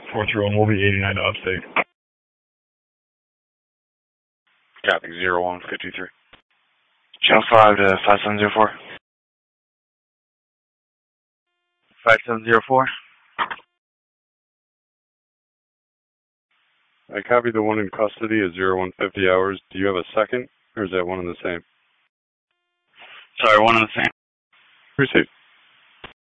431 will be 89 to upstate. Copy, 0153. Channel 5 to 5704. 5704. I copy the one in custody at 0150 hours. Do you have a second, or is that one and the same? Sorry, one and the same. Received.